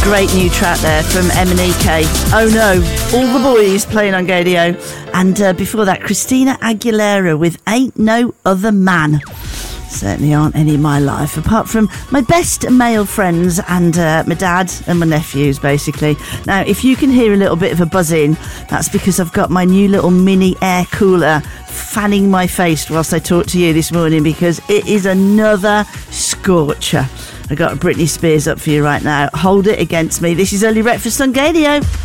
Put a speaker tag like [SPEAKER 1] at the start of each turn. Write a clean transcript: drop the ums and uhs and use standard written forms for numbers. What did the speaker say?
[SPEAKER 1] Great new track there from M&EK. Oh no, all the boys playing on Gadio. And before that, Christina Aguilera with Ain't No Other Man. Certainly aren't any in my life, apart from my best male friends and my dad and my nephews, basically. Now, if you can hear a little bit of a buzzing, that's because I've got my new little mini air cooler fanning my face whilst I talk to you this morning, because it is another scorcher. I got Britney Spears up for you right now. Hold it against me. This is Early Breakfast on Gadio.